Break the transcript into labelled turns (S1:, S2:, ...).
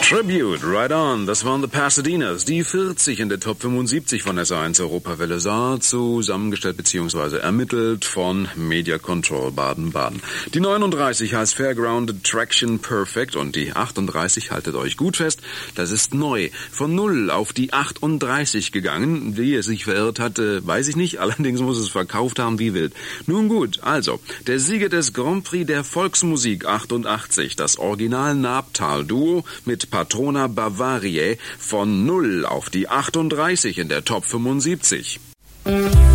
S1: Tribute, right on. Das waren The Pasadenas, die 40 in der Top 75 von SA1 Europawelle Saar, zusammengestellt bzw. ermittelt von Media Control Baden-Baden. Die 39 heißt Fairgrounded Traction Perfect und die 38, haltet euch gut fest, das ist neu. Von 0 auf die 38 gegangen. Wie es sich verirrt hat, weiß ich nicht. Allerdings muss es verkauft haben wie wild. Nun gut, also, der Sieger des Grand Prix der Volksmusik 88, das Original Nabtal-Duo mit Patrona Bavariae von 0 auf die 38 in der Top 75.